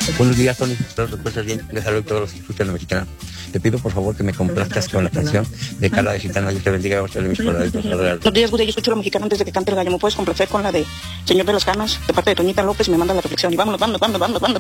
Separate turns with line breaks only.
Buenos días, Tony. Las respuestas bien. Les saludo a todos los que escuchan la mexicana. Te pido por favor que me complazcas con la canción de Carla de Gitana. Dios te bendiga, a mis corralitos.
Buenos días, Gude. Yo escucho la mexicana antes de que cante el gallo. ¿Me puedes complacer con la de Señor de las Canas, de parte de Toñita López? Y me manda la reflexión. Y vámonos.